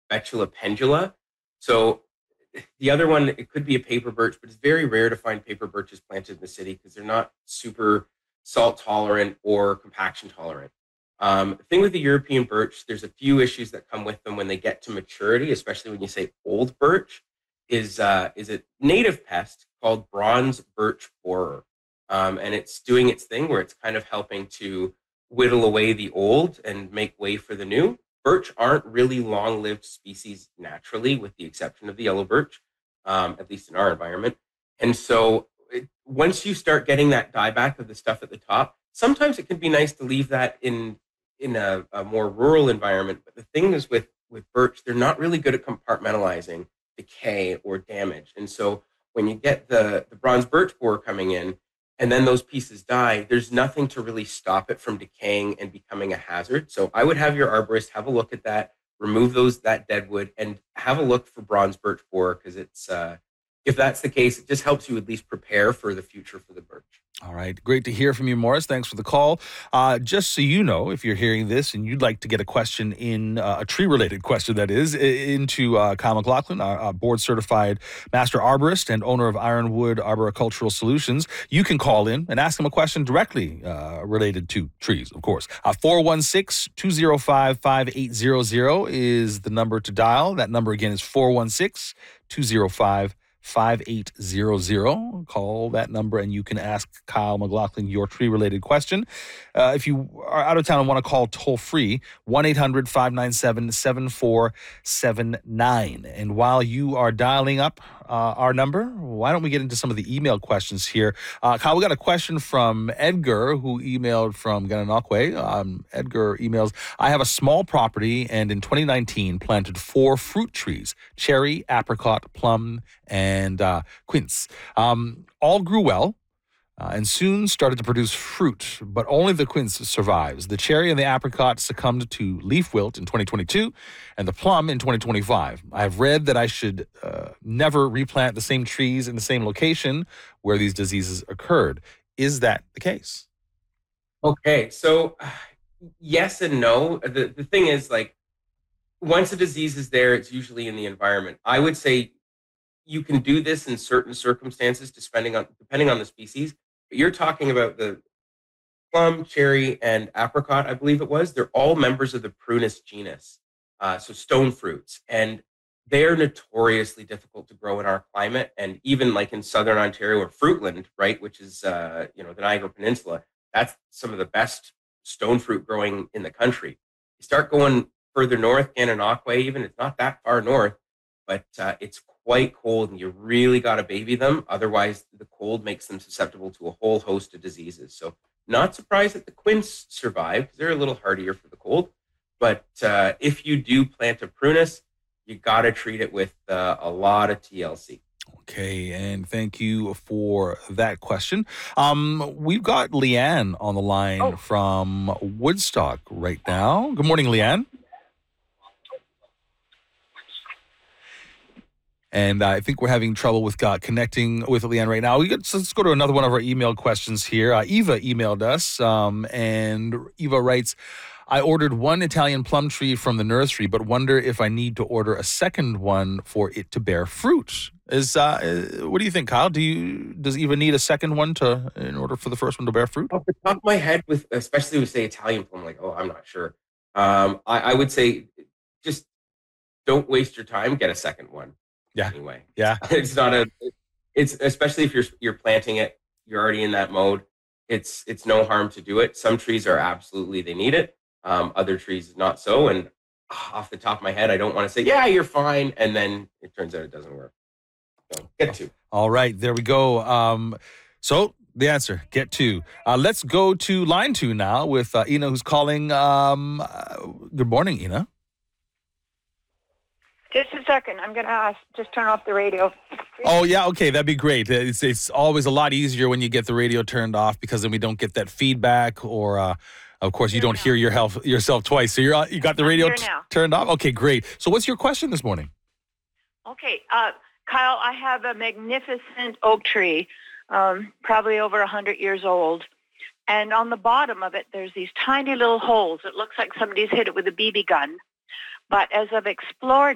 Betula pendula. So the other one, it could be a paper birch, but it's very rare to find paper birches planted in the city because they're not super salt tolerant or compaction tolerant. The thing with the European birch, there's a few issues that come with them when they get to maturity, especially when you say old birch, is a native pest called bronze birch borer. And it's doing its thing where it's kind of helping to whittle away the old and make way for the new. Birch aren't really long-lived species naturally, with the exception of the yellow birch, at least in our environment. And so once you start getting that dieback of the stuff at the top, sometimes it can be nice to leave that in a more rural environment. But the thing is with birch, they're not really good at compartmentalizing decay or damage. And so when you get the bronze birch borer coming in, and then those pieces die, there's nothing to really stop it from decaying and becoming a hazard. So I would have your arborist have a look at that, remove that dead wood, and have a look for bronze birch borer, because it's if that's the case, it just helps you at least prepare for the future for the birch. All right. Great to hear from you, Morris. Thanks for the call. Just so you know, if you're hearing this and you'd like to get a question in, a tree-related question, that is, into Kyle McLaughlin, our board-certified master arborist and owner of Ironwood Arboricultural Solutions, you can call in and ask him a question directly related to trees, of course. 416-205-5800 is the number to dial. That number again is 416-205-5800. 5800. Call that number and you can ask Kyle McLaughlin your tree-related question. If you are out of town and want to call toll-free, 1-800-597-7479. And while you are dialing up our number, why don't we get into some of the email questions here? Kyle, we got a question from Edgar, who emailed from Gananoque. Edgar emails, I have a small property and in 2019 planted 4 fruit trees, cherry, apricot, plum, and quince. All grew well and soon started to produce fruit, but only the quince survives. The cherry and the apricot succumbed to leaf wilt in 2022 and the plum in 2025. I've read that I should never replant the same trees in the same location where these diseases occurred. Is that the case? Okay, so yes and no. The thing is, like, once a disease is there, it's usually in the environment. I would say you can do this in certain circumstances, depending on the species. But you're talking about the plum, cherry, and apricot, I believe it was. They're all members of the Prunus genus, so stone fruits, and they're notoriously difficult to grow in our climate. And even like in southern Ontario or Fruitland, right, which is the Niagara Peninsula, that's some of the best stone fruit growing in the country. You start going further north, Gananoque, even it's not that far north, but it's quite cold, and you really got to baby them. Otherwise, the cold makes them susceptible to a whole host of diseases. So not surprised that the quince survive, because they're a little hardier for the cold. But if you do plant a prunus, you got to treat it with a lot of TLC. Okay, and thank you for that question. We've got Leanne on the line from Woodstock right now. Good morning, Leanne. And I think we're having trouble with connecting with Leanne right now. Let's go to another one of our email questions here. Eva emailed us, and Eva writes, I ordered 1 Italian plum tree from the nursery, but wonder if I need to order a second one for it to bear fruit. What do you think, Kyle? Does Eva need a second one in order for the first one to bear fruit? Off the top of my head, especially with, say, Italian plum, I'm not sure. I would say just don't waste your time. Get a second one. Yeah. Anyway, yeah, it's especially if you're planting it, you're already in that mode. It's no harm to do it. Some trees are absolutely, they need it. Other trees not so. And off the top of my head, I don't want to say, yeah, you're fine, and then it turns out it doesn't work. So get 2. All right, there we go. So the answer, get 2. Let's go to line 2 now with Ina, who's calling. Good morning, Ina. Just a second. I'm going to just turn off the radio. Oh, yeah. Okay. That'd be great. It's always a lot easier when you get the radio turned off, because then we don't get that feedback, or, of course, you don't hear yourself twice. So you got the radio turned off? Okay, great. So what's your question this morning? Okay. Kyle, I have a magnificent oak tree, probably over 100 years old. And on the bottom of it, there's these tiny little holes. It looks like somebody's hit it with a BB gun. But as I've explored